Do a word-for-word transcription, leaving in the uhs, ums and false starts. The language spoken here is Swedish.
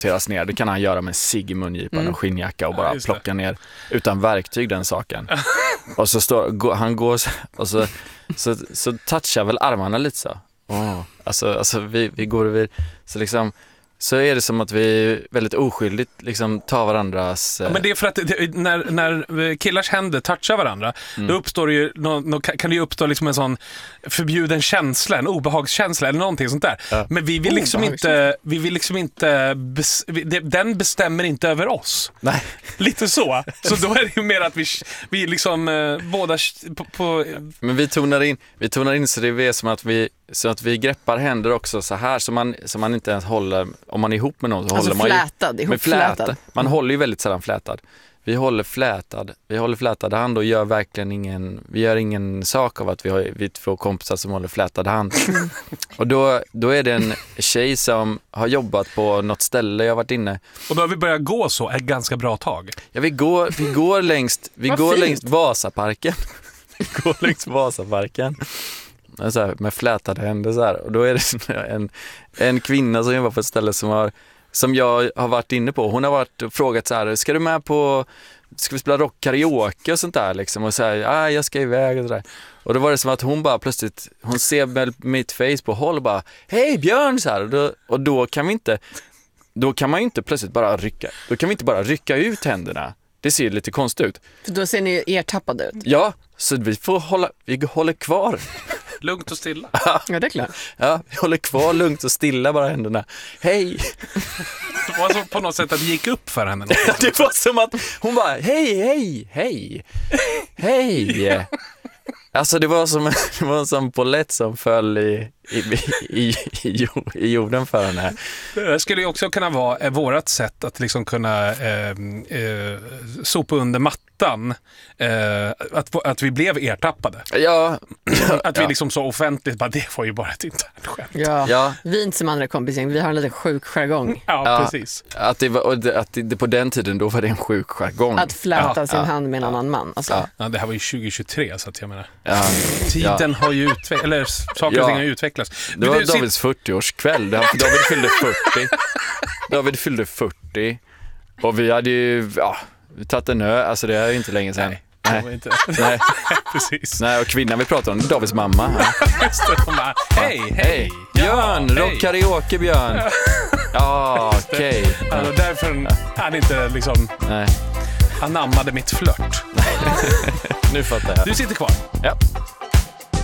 teras ner. Det kan han göra med cigg i mungipan mm. och skinnjacka och bara ja, plocka ner utan verktyg den saken. Och så står han går och så så så touchar väl armarna lite så. Oh. Alltså alltså vi vi går över så liksom så är det som att vi väldigt oskyldigt liksom tar varandras... Eh... Ja, men det är för att det, när, när killars händer touchar varandra, mm. då uppstår det ju, no, no, kan det ju uppstå liksom en sån förbjuden känsla, en obehagskänsla eller någonting sånt där. Ja. Men vi vill liksom inte, vi vill liksom inte, bes, vi, den bestämmer inte över oss. Nej. Lite så. Så då är det ju mer att vi, vi liksom eh, båda på, på... Men vi tonar in, vi tonar in så det är som att vi så att vi greppar händer också så här så man, så man inte ens håller, om man är ihop med någon så alltså håller flätad, man ju flätad. Man håller ju väldigt sällan flätad. Vi håller flätad. Vi håller flätad hand och gör verkligen ingen, vi gör ingen sak av att vi har vi två kompisar som håller flätad hand. Och då, då är det en tjej som har jobbat på något ställe jag har varit inne. Och då har vi börjat gå så ett ganska bra tag. Ja, vi går, vi går längst, vi går längst Vasaparken. Vi går längs Vasaparken. Så här, med flätade händer så här. Och då är det en, en kvinna som jobbar på ett ställe som har som jag har varit inne på. Hon har varit och frågat så här, ska du med på, ska vi spela rock karaoke och sånt där liksom, och säga, ah, jag ska iväg och sådär. Och då var det som att hon bara plötsligt, hon ser med mitt face på håll och bara, hej Björn så här. Och då, och då kan vi inte, då kan man ju inte plötsligt bara rycka, då kan vi inte bara rycka ut händerna. Det ser lite konstigt ut. För då ser ni ertappade ut. Ja, så vi får hålla, vi håller kvar. Lugnt och stilla. Ja, det är klart. Ja, vi håller kvar lugnt och stilla bara händerna. Hej! Det var så på något sätt att det gick upp för henne. Det var som att hon bara, hej, hej, hej, hej. Alltså det var som det var som polett som föll i, i, i, i, i jorden för henne. Det skulle ju också kunna vara vårat sätt att liksom kunna eh, eh, sopa under mattan eh, att, att vi blev ertappade. Ja. Att vi ja. liksom så offentligt bara, det var ju bara ett internt skämt. Ja, ja. Vi är inte som andra kompisgäng, vi har en liten sjuk jargong. Ja, ja, precis. Att, det var, att det, på den tiden då var det en sjuk jargong. Att fläta ja, sin ja, hand med en ja, annan man. Alltså. Ja. Ja, det här var ju tjugo tjugotre så att jag menar. Ja, tiden ja. har ju utvecklats, eller saker och ja. ting har utvecklats. Det var Davids fyrtioårskväll. David fyllde fyrtio. David fyllde fyrtio. Och vi hade ju, ja, vi tagit en ö. Alltså det är ju inte länge sedan. Nej. Nej. Inte. Nej. Precis. Nej, och kvinnan vi pratar om, det är Davids mamma. Just det, de bara, hej, hej. Björn, ja, rock karaoke Björn. Ja, okej. Okay. Alltså, därför han inte liksom Nej. anammade mitt flört. Nu fattar jag. Du sitter kvar. Ja.